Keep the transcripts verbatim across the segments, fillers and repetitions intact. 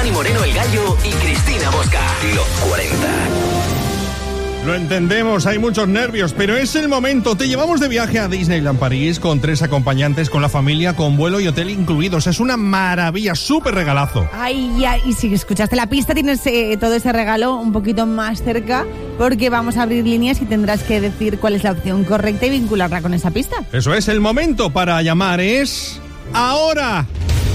Dani Moreno el Gallo y Cristina Bosca. Los cuarenta. Lo entendemos, hay muchos nervios, pero es el momento. Te llevamos de viaje a Disneyland París con tres acompañantes, con la familia, con vuelo y hotel incluidos. Es una maravilla, súper regalazo. Ay, ya, y si escuchaste la pista, tienes eh, todo ese regalo un poquito más cerca, porque vamos a abrir líneas y tendrás que decir cuál es la opción correcta y vincularla con esa pista. Eso es, el momento para llamar es ahora.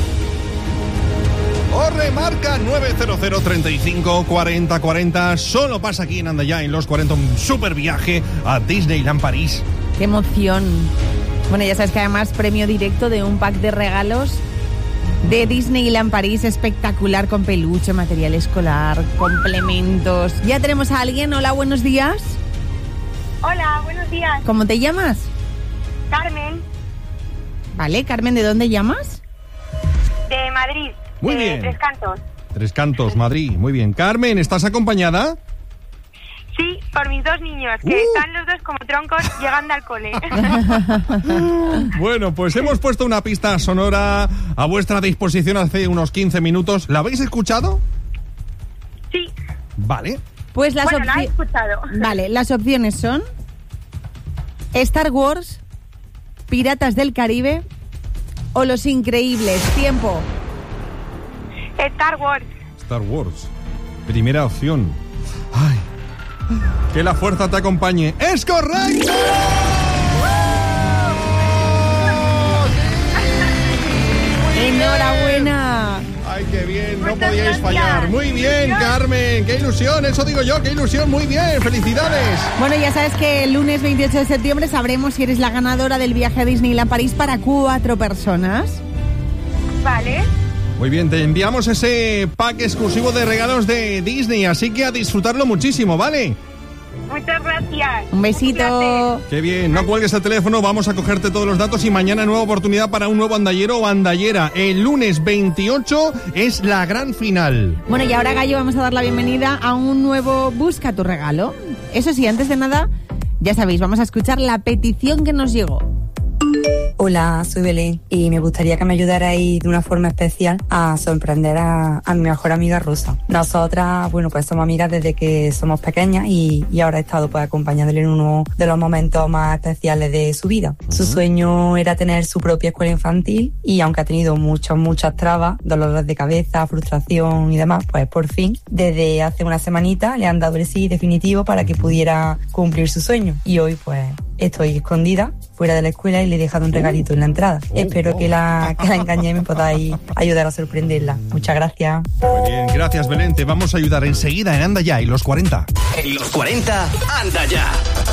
O remarca nueve cero cero, treinta y cinco, cuarenta, cuarenta. Solo pasa aquí en Anda Ya, en Los cuarenta, un super viaje a Disneyland París. ¡Qué emoción! Bueno, ya sabes que además premio directo de un pack de regalos de Disneyland París espectacular, con peluche, material escolar, complementos. Ya tenemos a alguien. Hola, buenos días. Hola, buenos días. ¿Cómo te llamas? Carmen. Vale, Carmen, ¿de dónde llamas? De Madrid. Muy de bien. Tres Cantos. Tres Cantos, Madrid. Muy bien. Carmen, ¿estás acompañada? Sí, por mis dos niños, que Uh. están los dos como troncos llegando al cole. Bueno, pues hemos puesto una pista sonora a vuestra disposición hace unos quince minutos. ¿La habéis escuchado? Sí. Vale. Pues las Bueno, la he opci- escuchado. Vale, las opciones son Star Wars, Piratas del Caribe o Los Increíbles. Tiempo. Star Wars. Star Wars. Primera opción. Ay. Que la fuerza te acompañe. ¡Es correcto! ¡Enhorabuena! ¡Ay, qué bien! No Muchas podíais gracias. fallar. Muy bien, Carmen. ¡Qué ilusión! Eso digo yo, qué ilusión. Muy bien, felicidades. Bueno, ya sabes que el lunes veintiocho de septiembre sabremos si eres la ganadora del viaje a Disneyland París para cuatro personas. Vale. Muy bien, te enviamos ese pack exclusivo de regalos de Disney, así que a disfrutarlo muchísimo, ¿vale? Muchas gracias. Un besito. Qué bien, no cuelgues el teléfono, vamos a cogerte todos los datos y mañana nueva oportunidad para un nuevo andallero o andallera. El lunes veintiocho es la gran final. Bueno, y ahora, Gallo, vamos a dar la bienvenida a un nuevo Busca tu regalo. Eso sí, antes de nada, ya sabéis, vamos a escuchar la petición que nos llegó. Hola, soy Belén y me gustaría que me ayudarais de una forma especial a sorprender a, a mi mejor amiga Rosa. Nosotras, bueno, pues somos amigas desde que somos pequeñas y, y ahora he estado pues acompañándole en uno de los momentos más especiales de su vida. Uh-huh. Su sueño era tener su propia escuela infantil y aunque ha tenido muchas, muchas trabas, dolores de cabeza, frustración y demás, pues por fin, desde hace una semanita le han dado el sí definitivo para que pudiera cumplir su sueño. Y hoy pues estoy escondida fuera de la escuela y le he dejado un regalito en la entrada. Espero que la, que la engañéis y me podáis ayudar a sorprenderla. Muchas gracias. Muy bien, gracias Belén. Te vamos a ayudar enseguida en Anda Ya y Los cuarenta. En Los cuarenta, Anda Ya.